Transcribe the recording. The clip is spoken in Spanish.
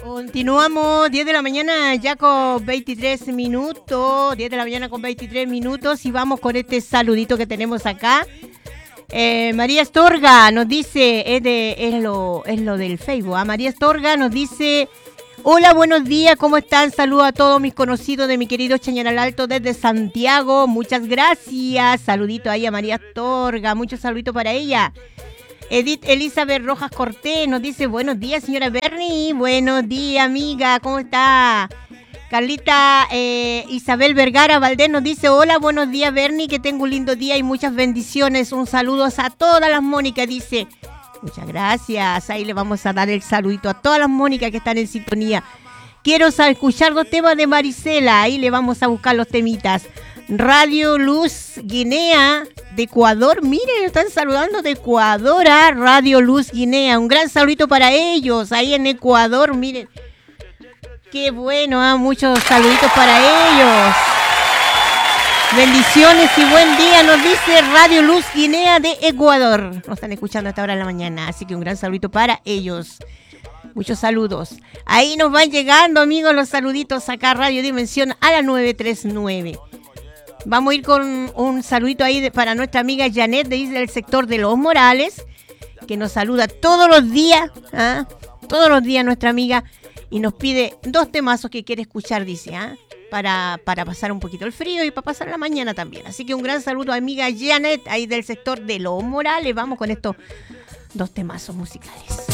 Continuamos, 10 de la mañana ya con 23 minutos, 10 de la mañana con 23 minutos y vamos con este saludito que tenemos acá. María Astorga nos dice, es lo del Facebook, ¿eh? María Astorga nos dice, hola, buenos días, ¿cómo están? Saludos a todos mis conocidos de mi querido Chañaral Alto desde Santiago, muchas gracias, saludito ahí a María Astorga, muchos saluditos para ella. Edith Elizabeth Rojas Cortés nos dice, buenos días, señora Bernie. Buenos días, amiga, ¿cómo está? Carlita Isabel Vergara Valdés nos dice, hola, buenos días, Bernie, que tengo un lindo día y muchas bendiciones. Un saludo a todas las Mónicas, dice. Muchas gracias. Ahí le vamos a dar el saludito a todas las Mónicas que están en sintonía. Quiero escuchar los temas de Marisela. Ahí le vamos a buscar los temitas. Radio Luz Guinea de Ecuador, miren, están saludando de Ecuador a Radio Luz Guinea, un gran saludito para ellos ahí en Ecuador, miren, qué bueno, muchos saluditos para ellos, bendiciones y buen día, nos dice Radio Luz Guinea de Ecuador, nos están escuchando a esta hora de la mañana, así que un gran saludito para ellos. Muchos saludos. Ahí nos van llegando, amigos, los saluditos acá a Radio Dimensión a la 939. Vamos a ir con un saludito ahí para nuestra amiga Janet del sector de Los Morales, que nos saluda todos los días, todos los días nuestra amiga, y nos pide 2 temazos que quiere escuchar, dice, para pasar un poquito el frío y para pasar la mañana también. Así que un gran saludo a amiga Janet ahí del sector de Los Morales. Vamos con estos 2 temazos musicales.